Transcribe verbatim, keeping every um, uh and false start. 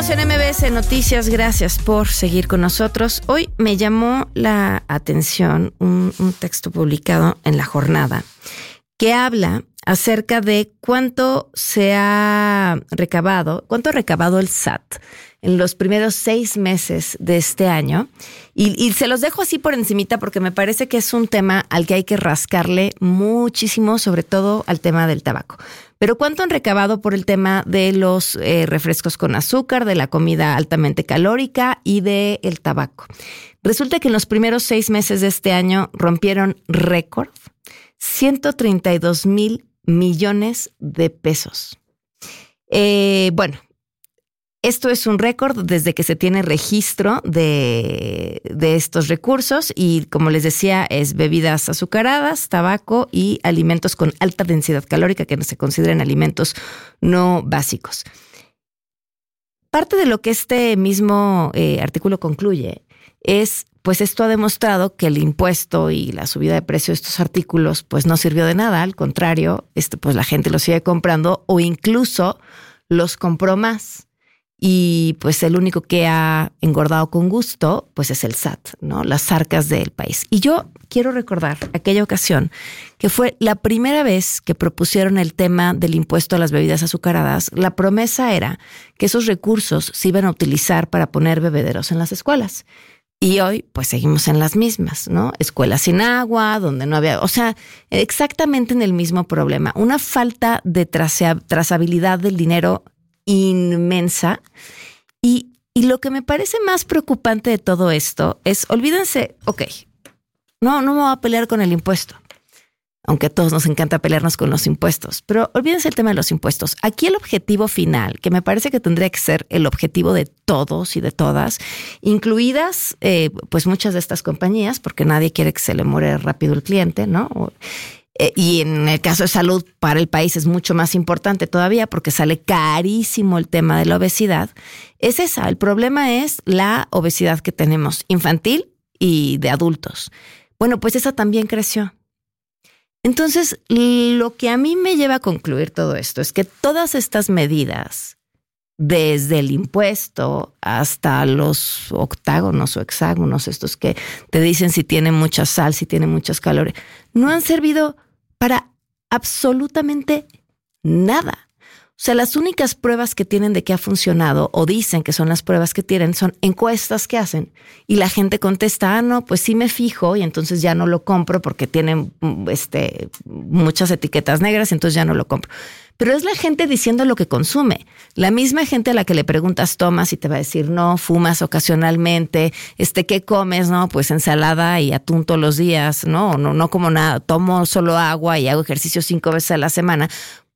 Seguimos en M B S Noticias, gracias por seguir con nosotros. Hoy me llamó la atención un, un texto publicado en La Jornada que habla acerca de cuánto se ha recabado, cuánto ha recabado el S A T en los primeros seis meses de este año. Y, y se los dejo así por encimita porque me parece que es un tema al que hay que rascarle muchísimo, sobre todo al tema del tabaco. Pero ¿cuánto han recabado por el tema de los eh, refrescos con azúcar, de la comida altamente calórica y del tabaco? Resulta que en los primeros seis meses de este año rompieron récord, ciento treinta y dos mil millones de pesos. Eh, bueno, esto es un récord desde que se tiene registro de, de estos recursos y, como les decía, es bebidas azucaradas, tabaco y alimentos con alta densidad calórica que no se consideran alimentos no básicos. Parte de lo que este mismo eh, artículo concluye es, pues esto ha demostrado que el impuesto y la subida de precio de estos artículos pues no sirvió de nada, al contrario, este, pues la gente los sigue comprando o incluso los compró más. Y pues el único que ha engordado con gusto, pues es el S A T, ¿no? Las arcas del país. Y yo quiero recordar aquella ocasión que fue la primera vez que propusieron el tema del impuesto a las bebidas azucaradas. La promesa era que esos recursos se iban a utilizar para poner bebederos en las escuelas. Y hoy, pues seguimos en las mismas, ¿no? Escuelas sin agua, donde no había, o sea, exactamente en el mismo problema. Una falta de traza, trazabilidad del dinero inmensa. Y, y lo que me parece más preocupante de todo esto es, olvídense, ok, no, no me voy a pelear con el impuesto, aunque a todos nos encanta pelearnos con los impuestos, pero olvídense el tema de los impuestos. Aquí el objetivo final, que me parece que tendría que ser el objetivo de todos y de todas, incluidas eh, pues muchas de estas compañías, porque nadie quiere que se le muere rápido el cliente, ¿no? O, Eh, y en el caso de salud para el país es mucho más importante todavía porque sale carísimo el tema de la obesidad. Es esa, el problema es la obesidad que tenemos infantil y de adultos. Bueno, pues esa también creció. Entonces, lo que a mí me lleva a concluir todo esto es que todas estas medidas, desde el impuesto hasta los octágonos o hexágonos, estos que te dicen si tiene mucha sal, si tiene muchas calorías, no han servido para absolutamente nada. O sea, las únicas pruebas que tienen de que ha funcionado o dicen que son las pruebas que tienen son encuestas que hacen y la gente contesta, ah, no, pues sí me fijo y entonces ya no lo compro porque tienen este, muchas etiquetas negras y entonces ya no lo compro. Pero es la gente diciendo lo que consume. La misma gente a la que le preguntas, tomas y te va a decir, no, fumas ocasionalmente, este, ¿qué comes? No, pues ensalada y atún todos los días, no, no, no como nada, tomo solo agua y hago ejercicio cinco veces a la semana.